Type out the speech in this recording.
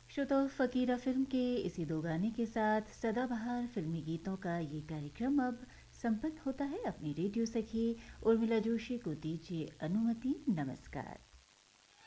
श्रोताओ, Fakira film के इसी दो गाने के साथ सदाबहार फ़िल्मी गीतों का ये कार्यक्रम अब संपन्न होता है। अपनी रेडियो सखी उर्मिला जोशी को दीजिए अनुमति। नमस्कार।